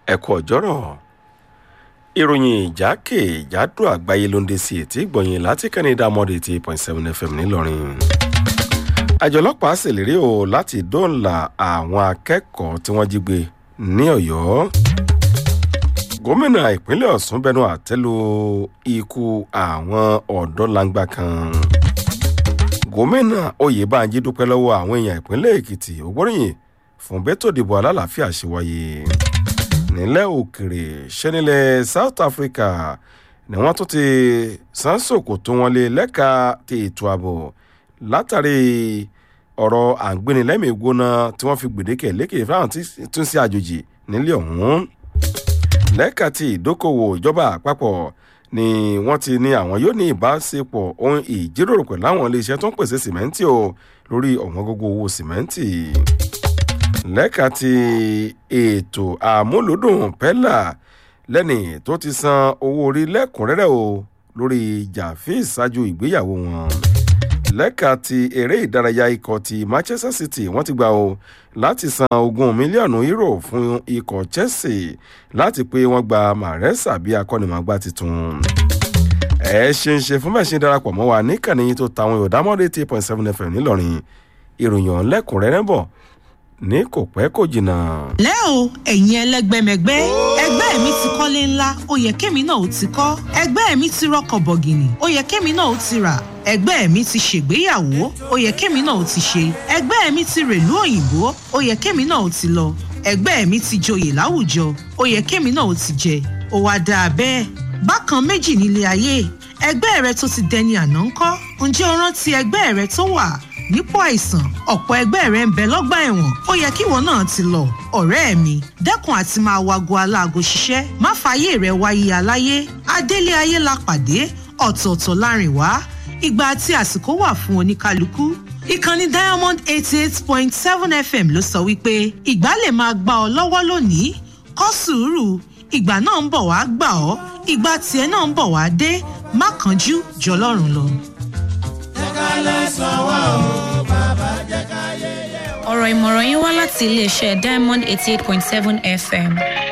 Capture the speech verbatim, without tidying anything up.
ẹ kú ọjọ́rọ̀ ìròyìn ìjákèjádò àgbáyé ló ń dé sí etí gbọ̀nyìn láti kẹ́ni dámọ́dé eighty eight point seven F M nílọrin. àjọ ọlọ́pàá ṣèlérí o láti dóòlà àwọn akẹ́kọ̀ọ́ tí wọ́n jí gbé ní ọ̀yọ́. gómìnà ìpínlẹ̀ ọ̀ṣun bẹnu àtẹ́lu ikú àwọn ọ̀dọ́langba kan. gómìnà oyèbánjí dúpẹ́ lọ́wọ́ àwọn èèyàn ìpínlẹ̀ èkìtì ògbóríyìn fún bẹ́tò ìdìbò alálàáfíà ṣe wáyé. nílẹ̀ òkèrè ṣẹ́nilẹ̀ South Africa ni wọ́n tún ti sánsòkò tó wọn lé lẹ́ka ti ètò ààbò látàrí ọ̀rọ̀ àgbénilẹ́mìí gbóná tí wọ́n fi gbèdéke lékè fáwọn tún sí àjòjì nílé ọ̀hún. lẹ́ka ti ìdókòwò ìjọba àpapọ̀ ni wọ́n ti ní àwọn yóò ní ìbáṣepọ̀ ohun ìjíròrò pẹ̀lú àwọn iléeṣẹ́ tó ń pèsè sìmẹ́ǹtì o lórí ọ̀wọ́n gógó owó sìmẹ́ǹtì. lẹ́ka ti ètò àmúlòdùn pẹ́là lẹ́nì tó ti san owó orí lẹ́kùnrẹ́rẹ́ o lórí jàfíì ṣáájú ìgbéyàwó wọn. lẹ́ka ti eré ìdárayá ikọ̀ ti Manchester City wọ́n ti gbà o láti san ogún mílíọ̀nù euro fún ikọ̀ Chelsea láti pé wọ́n gba Maresa bí akọ́nimọ̀ọ́gbá tuntun. ẹ ṣe ń ṣe fún bẹ́ẹ̀ ṣe ń darapọ̀ mọ́ wa níkànnì tó tàwọn ìdámọ́dé eighty eight point seven F M nílọrin ìròyìn ọ̀lẹ́kùnrẹ́rẹ́ bọ̀ ní kò pẹ́ kò jìnnà. lẹ́ o ẹ̀yin ẹlẹ́gbẹ́mẹgbẹ́ ẹgbẹ́ mi ti kọ́lé ńlá ó yẹ kémi náà ó ti kọ́ ẹgbẹ́ mi ti rọkọ̀ bọ̀gìnì ó yẹ kémi náà ó ti rà ẹgbẹ́ mi ti ṣègbéyàwó ó yẹ kémi náà ó ti ṣe ẹgbẹ́ mi ti rèlú òyìnbó ó yẹ kémi náà ó ti lọ ẹgbẹ́ mi ti joyè láwùjọ ó yẹ kémi náà ó ti jẹ ó wá dáa bẹ́ẹ̀ bákan méjì nílé ayé ẹgbẹ́ rẹ tó ti dẹni àná ńkọ́ ǹjẹ́ o rántí ẹgbẹ́ rẹ tó wà nípò àìsàn ọ̀pọ̀ ẹgbẹ́ rẹ̀ ń bẹ lọ́gbà ẹ̀wọ̀n ó yẹ kíwọ náà ti lọ ọ̀rẹ́ mi dẹ́kun àti máa wago aláago ṣiṣẹ́ má fààyè rẹ̀ wáyé aláyé adélé ayé la pàdé ọ̀tọ̀ọ̀tọ̀ láàrin wá ìgbà àti àsìkò wà fún oníkálukú ìkànnì Diamond eighty eight point seven F M ló sọ wípé ìgbà lè máa gbà ọ́ lọ́wọ́ lónìí kọ́ sùúrù ìgbà náà ń bọ̀ wá gbà ọ́ ìgbà tiẹ̀ náà ń bọ̀ wá dé má kánjú jọlọ́run lọ. ọ̀rọ̀ ìmọ̀ràn yín wá láti iléeṣẹ́ Diamond eighty eight point seven F M.